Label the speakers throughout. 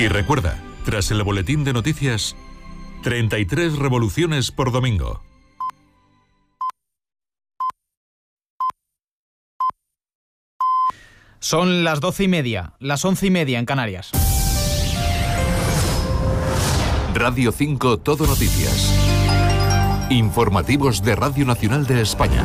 Speaker 1: Y recuerda, tras el boletín de noticias, 33 revoluciones por domingo.
Speaker 2: Son las 12:30, las 11:30 en Canarias.
Speaker 1: Radio 5 Todo Noticias. Informativos de Radio Nacional de España.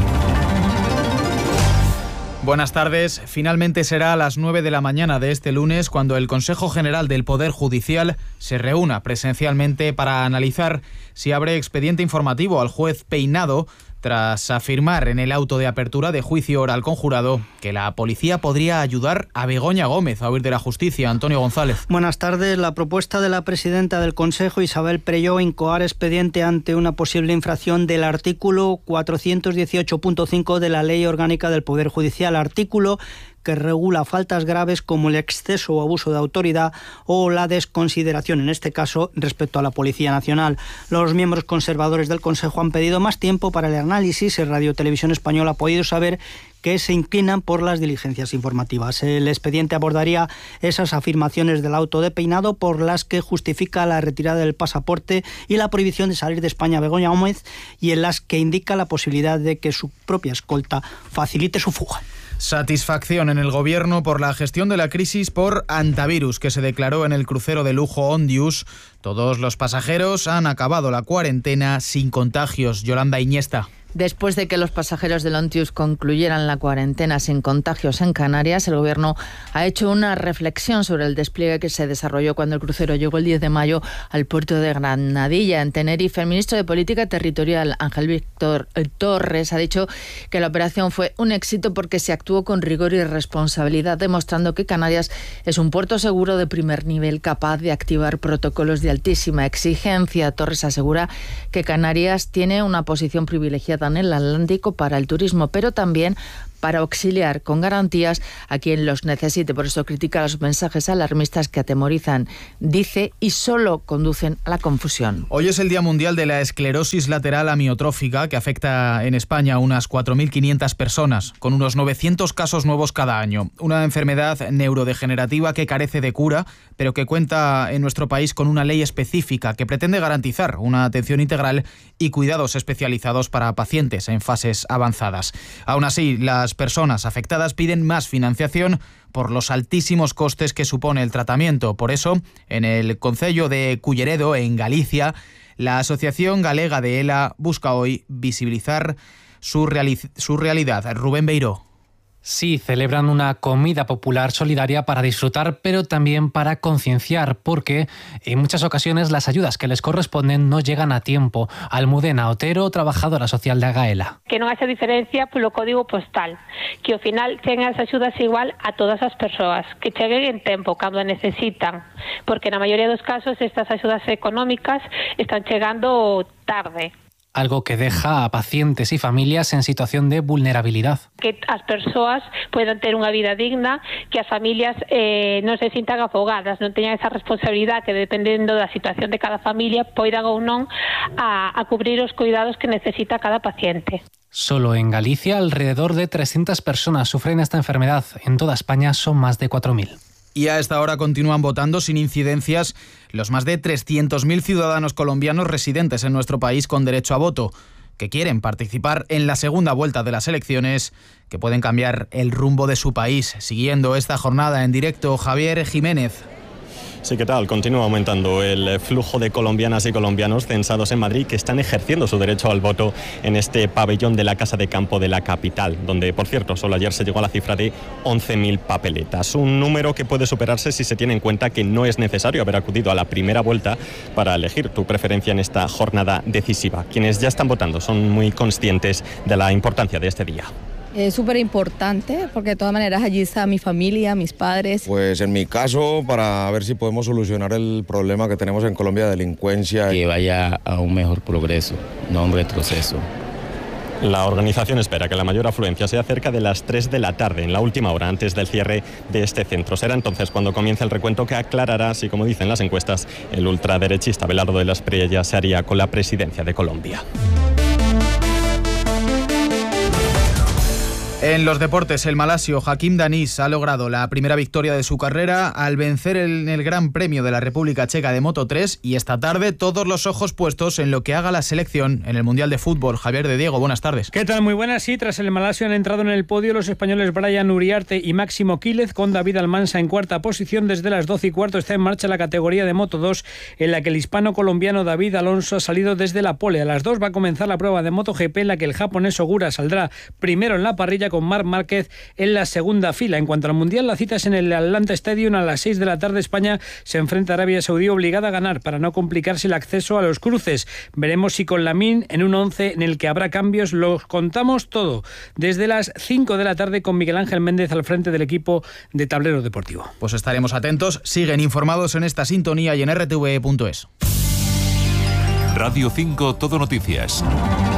Speaker 2: Buenas tardes. Finalmente será a las 9 de la mañana de este lunes cuando el Consejo General del Poder Judicial se reúna presencialmente para analizar si abre expediente informativo al juez Peinado tras afirmar en el auto de apertura de juicio oral con jurado que la policía podría ayudar a Begoña Gómez a huir de la justicia. Antonio González.
Speaker 3: Buenas tardes. La propuesta de la presidenta del Consejo, Isabel Prelló, incoar expediente ante una posible infracción del artículo 418.5 de la Ley Orgánica del Poder Judicial, artículo que regula faltas graves como el exceso o abuso de autoridad o la desconsideración, en este caso, respecto a la Policía Nacional. Los miembros conservadores del Consejo han pedido más tiempo para el análisis. El Radio Televisión Española ha podido saber que se inclinan por las diligencias informativas. El expediente abordaría esas afirmaciones del auto de Peinado por las que justifica la retirada del pasaporte y la prohibición de salir de España a Begoña Gómez, y en las que indica la posibilidad de que su propia escolta facilite su fuga.
Speaker 2: Satisfacción en el Gobierno por la gestión de la crisis por antivirus que se declaró en el crucero de lujo Ondius. Todos los pasajeros han acabado la cuarentena sin contagios. Yolanda Iñesta.
Speaker 4: Después de que los pasajeros del Ontius concluyeran la cuarentena sin contagios en Canarias, el Gobierno ha hecho una reflexión sobre el despliegue que se desarrolló cuando el crucero llegó el 10 de mayo al puerto de Granadilla, en Tenerife. El ministro de Política Territorial, Ángel Víctor Torres, ha dicho que la operación fue un éxito porque se actuó con rigor y responsabilidad, demostrando que Canarias es un puerto seguro de primer nivel, capaz de activar protocolos de altísima exigencia. Torres asegura que Canarias tiene una posición privilegiada en el Atlántico para el turismo, pero también para auxiliar con garantías a quien los necesite. Por eso critica los mensajes alarmistas que atemorizan, dice, y solo conducen a la confusión.
Speaker 2: Hoy es el Día Mundial de la Esclerosis Lateral Amiotrófica, que afecta en España a unas 4.500 personas, con unos 900 casos nuevos cada año. Una enfermedad neurodegenerativa que carece de cura, pero que cuenta en nuestro país con una ley específica que pretende garantizar una atención integral y cuidados especializados para pacientes en fases avanzadas. Aún así, las personas afectadas piden más financiación por los altísimos costes que supone el tratamiento. Por eso, en el concello de Culleredo, en Galicia, la Asociación Galega de ELA busca hoy visibilizar su realidad. Rubén Beiró.
Speaker 5: Sí, celebran una comida popular solidaria para disfrutar, pero también para concienciar, porque en muchas ocasiones las ayudas que les corresponden no llegan a tiempo. Almudena Otero, trabajadora social de Agaela.
Speaker 6: Que non haxa diferencia polo código postal, que ao final tengan as axudas igual a todas as persoas, que cheguen en tempo cando necesitan, porque na maioría dos casos estas axudas económicas están chegando tarde.
Speaker 5: Algo que deja a pacientes y familias en situación de vulnerabilidad.
Speaker 6: Que as persoas poidan ter unha vida digna, que as familias non se sintan afogadas, non teñan esa responsabilidad que, dependendo da situación de cada familia, poidan ou non a cubrir os cuidados que necesita cada paciente.
Speaker 5: Solo en Galicia, alrededor de 300 personas sufren esta enfermedad. En toda España son más de 4.000.
Speaker 2: Y a esta hora continúan votando sin incidencias los más de 300.000 ciudadanos colombianos residentes en nuestro país con derecho a voto, que quieren participar en la segunda vuelta de las elecciones que pueden cambiar el rumbo de su país. Siguiendo esta jornada en directo, Javier Jiménez.
Speaker 7: Sí, ¿qué tal? Continúa aumentando el flujo de colombianas y colombianos censados en Madrid que están ejerciendo su derecho al voto en este pabellón de la Casa de Campo de la capital, donde, por cierto, solo ayer se llegó a la cifra de 11.000 papeletas. Un número que puede superarse si se tiene en cuenta que no es necesario haber acudido a la primera vuelta para elegir tu preferencia en esta jornada decisiva. Quienes ya están votando son muy conscientes de la importancia de este día.
Speaker 8: Es súper importante porque de todas maneras allí está mi familia, mis padres.
Speaker 9: Pues en mi caso, para ver si podemos solucionar el problema que tenemos en Colombia de delincuencia.
Speaker 10: Que vaya a un mejor progreso, no a un retroceso.
Speaker 7: La organización espera que la mayor afluencia sea cerca de las 3 de la tarde, en la última hora antes del cierre de este centro. Será entonces cuando comience el recuento que aclarará si, como dicen las encuestas, el ultraderechista Abelardo de las Priellas se haría con la presidencia de Colombia.
Speaker 2: En los deportes, el malasio Hakim Danis ha logrado la primera victoria de su carrera al vencer en el Gran Premio de la República Checa de Moto3, y esta tarde todos los ojos puestos en lo que haga la selección en el Mundial de Fútbol. Javier de Diego, buenas tardes.
Speaker 11: ¿Qué tal? Muy buenas. Sí, tras el malasio han entrado en el podio los españoles Brian Uriarte y Máximo Quílez, con David Almansa en cuarta posición. Desde las 12:15 está en marcha la categoría de Moto2, en la que el hispano-colombiano David Alonso ha salido desde la pole. A las 2 va a comenzar la prueba de MotoGP, en la que el japonés Ogura saldrá primero en la parrilla, con Marc Márquez en la segunda fila. En cuanto al Mundial, la cita es en el Atlanta Stadium a las 6 de la tarde. España se enfrenta a Arabia Saudí, obligada a ganar para no complicarse el acceso a los cruces. Veremos si con Lamine en un 11 en el que habrá cambios. Lo contamos todo desde las 5 de la tarde con Miguel Ángel Méndez al frente del equipo de Tablero Deportivo.
Speaker 2: Pues estaremos atentos. Siguen informados en esta sintonía y en rtve.es.
Speaker 1: Radio 5 Todo Noticias.